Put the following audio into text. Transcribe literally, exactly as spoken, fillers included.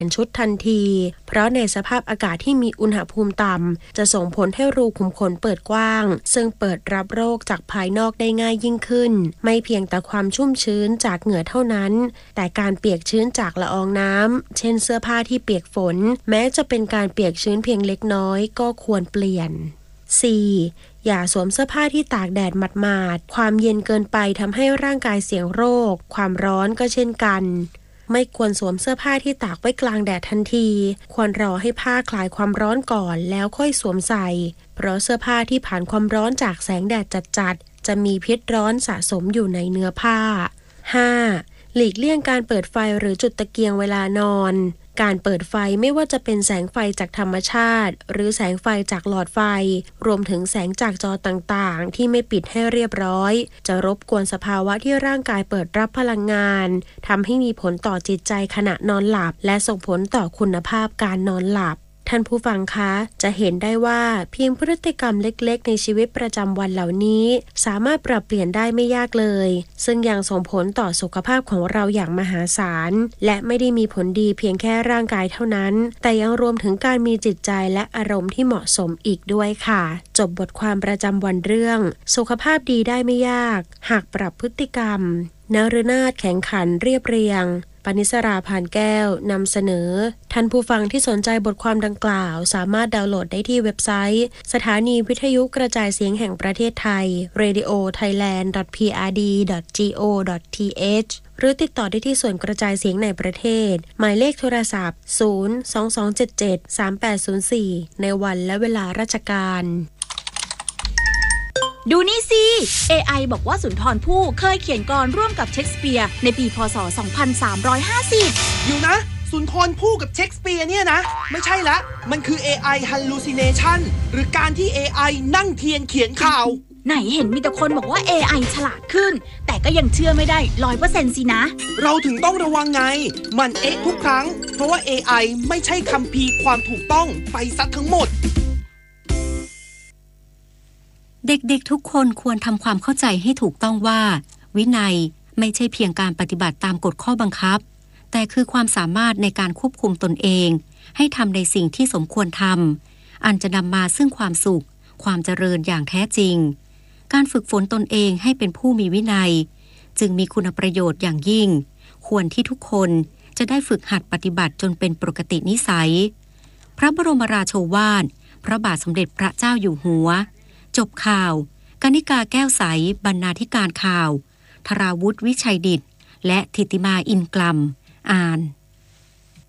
ชุดทันทีเพราะในสภาพอากาศที่มีอุณหภูมิต่ำจะส่งผลให้รูขุมขนเปิดกว้างซึ่งเปิดรับโรคจากภายนอกได้ง่ายยิ่งขึ้นไม่เพียงแต่ความชุ่มชื้นจากเหงื่อเท่านั้นแต่การเปียกชื้นจากละอองน้ำเช่นเสื้อผ้าที่เปียกฝนแม้จะเป็นการเปียกชื้นเพียงเล็กน้อยก็ควรเปลี่ยน สี่ อย่าสวมเสื้อผ้าที่ตากแดดหมาดๆความเย็นเกินไปทำให้ร่างกายเสี่ยงโรคความร้อนก็เช่นกันไม่ควรสวมเสื้อผ้าที่ตากไว้กลางแดดทันทีควรรอให้ผ้าคลายความร้อนก่อนแล้วค่อยสวมใส่เพราะเสื้อผ้าที่ผ่านความร้อนจากแสงแดดจัดๆจะมีพิษร้อนสะสมอยู่ในเนื้อผ้า ห้า หลีกเลี่ยงการเปิดไฟหรือจุดตะเกียงเวลานอนการเปิดไฟไม่ว่าจะเป็นแสงไฟจากธรรมชาติหรือแสงไฟจากหลอดไฟรวมถึงแสงจากจอต่างๆที่ไม่ปิดให้เรียบร้อยจะรบกวนสภาวะที่ร่างกายเปิดรับพลังงานทำให้มีผลต่อจิตใจขณะนอนหลับและส่งผลต่อคุณภาพการนอนหลับท่านผู้ฟังคะจะเห็นได้ว่าเพียงพฤติกรรมเล็กๆในชีวิตประจำวันเหล่านี้สามารถปรับเปลี่ยนได้ไม่ยากเลยซึ่งยังส่งผลต่อสุขภาพของเราอย่างมหาศาลและไม่ได้มีผลดีเพียงแค่ร่างกายเท่านั้นแต่ยังรวมถึงการมีจิตใจและอารมณ์ที่เหมาะสมอีกด้วยค่ะจบบทความประจำวันเรื่องสุขภาพดีได้ไม่ยากหากปรับพฤติกรรมนฤนาถแข็งขันเรียบเรียงปณิสราผ่านแก้วนำเสนอท่านผู้ฟังที่สนใจบทความดังกล่าวสามารถดาวน์โหลดได้ที่เว็บไซต์สถานีวิทยุกระจายเสียงแห่งประเทศไทย เรดิโอไทยแลนด์ ดอท พี อาร์ ดี ดอท จี โอ ดอท ที เอช หรือติดต่อได้ที่ส่วนกระจายเสียงในประเทศหมายเลขโทรศัพท์ศูนย์ สอง สอง เจ็ด เจ็ด สาม แปด ศูนย์ สี่ในวันและเวลาราชการดูนี่สิ เอ ไอ บอกว่าสุนทรภู่เคยเขียนกลอนร่วมกับเชคสเปียร์ในปีพ.ศ. สองพันสามร้อยห้าสิบอยู่นะสุนทรภู่กับเชคสเปียร์เนี่ยนะไม่ใช่ละมันคือ เอ ไอ hallucination หรือการที่ เอ ไอ นั่งเทียนเขียนข่าวไหนเห็นมีแต่คนบอกว่า เอ ไอ ฉลาดขึ้นแต่ก็ยังเชื่อไม่ได้ ร้อยเปอร์เซ็นต์ สินะเราถึงต้องระวังไงมันเอ๊ะทุกครั้งเพราะว่า เอ ไอ ไม่ใช่คัมภีร์ความถูกต้องไปซะทั้งหมดเด็กๆทุกคนควรทำความเข้าใจให้ถูกต้องว่าวินัยไม่ใช่เพียงการปฏิบัติตามกฎข้อบังคับแต่คือความสามารถในการควบคุมตนเองให้ทำในสิ่งที่สมควรทำอันจะนำมาซึ่งความสุขความเจริญอย่างแท้จริงการฝึกฝนตนเองให้เป็นผู้มีวินัยจึงมีคุณประโยชน์อย่างยิ่งควรที่ทุกคนจะได้ฝึกหัดปฏิบัติจนเป็นปกตินิสัยพระบรมราโชวาทพระบาทสมเด็จพระเจ้าอยู่หัวจบข่าวกนิกาแก้วใสบรรณาธิการข่าวธราวุฒิวิชัยดิษฐ์และธิติมาอินกลัมอ่าน